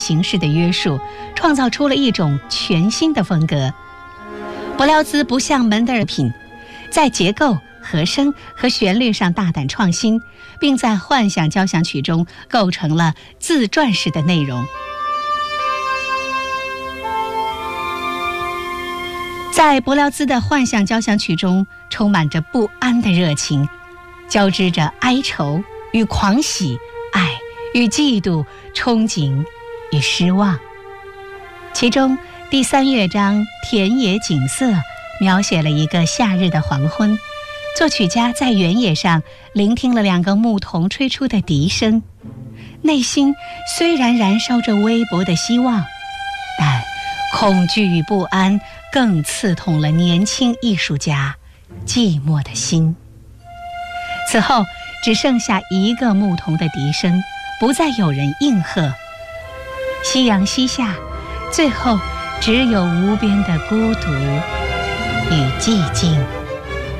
形式的约束，创造出了一种全新的风格。柏辽兹不像门德尔品，在结构、和声和旋律上大胆创新，并在幻想交响曲中构成了自传式的内容。在柏辽兹的幻想交响曲中，充满着不安的热情，交织着哀愁与狂喜，爱与嫉妒，憧憬与失望。其中第3乐章田野景色描写了一个夏日的黄昏，作曲家在原野上聆听了2个牧童吹出的笛声，内心虽然燃烧着微薄的希望，但恐惧与不安更刺痛了年轻艺术家寂寞的心。此后只剩下1个牧童的笛声，不再有人应和。夕阳西下，最后只有无边的孤独与寂静。